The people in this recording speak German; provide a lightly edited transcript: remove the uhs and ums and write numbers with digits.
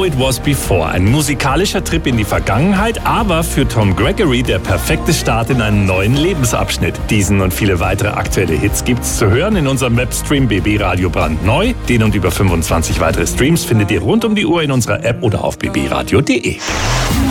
How It Was Before. Ein musikalischer Trip in die Vergangenheit, aber für Tom Gregory der perfekte Start in einen neuen Lebensabschnitt. Diesen und viele weitere aktuelle Hits gibt's zu hören in unserem Webstream BB Radio brandneu. Den und über 25 weitere Streams findet ihr rund um die Uhr in unserer App oder auf bbradio.de.